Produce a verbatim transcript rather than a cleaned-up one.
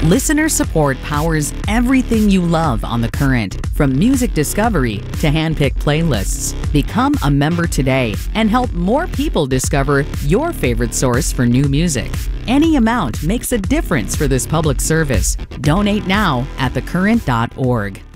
Listener support powers everything you love on The Current, from music discovery to hand-picked playlists. Become a member today and help more people discover your favorite source for new music. Any amount makes a difference for this public service. Donate now at the current dot org.